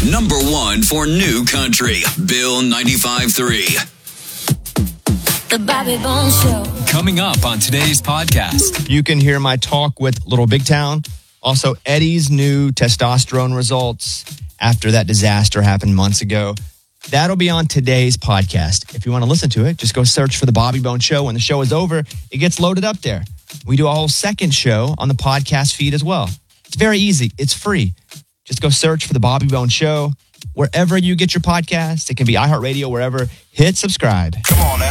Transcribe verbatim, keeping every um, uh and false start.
Number one for new country, Bill ninety-five point three. The Bobby Bones Show. Coming up on today's podcast. You can hear my talk with Little Big Town. Also, Eddie's new testosterone results after that disaster happened months ago. That'll be on today's podcast. If you want to listen to it, just go search for The Bobby Bones Show. When the show is over, it gets loaded up there. We do a whole second show on the podcast feed as well. It's very easy. It's free. Just go search for The Bobby Bones Show. Wherever you get your podcasts, it can be iHeartRadio, wherever. Hit subscribe. Come on now.